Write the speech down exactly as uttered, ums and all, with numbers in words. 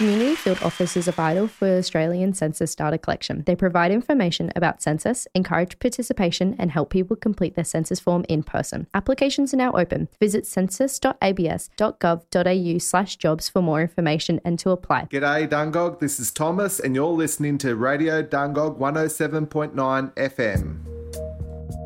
Community field officers are vital for Australian census data collection. They provide information about census, encourage participation, and help people complete their census form in person. Applications are now open. Visit census dot a b s dot gov dot a u slash jobs for more information and to apply. G'day Dungog, this is Thomas and you're listening to Radio Dungog one oh seven point nine F M.